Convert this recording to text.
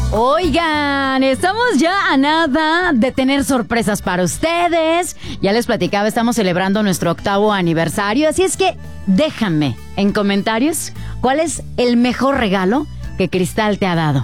Oigan, estamos ya a nada de tener sorpresas para ustedes. Ya les platicaba, estamos celebrando nuestro 8º aniversario. Así es que déjame en comentarios cuál es el mejor regalo que Cristal te ha dado.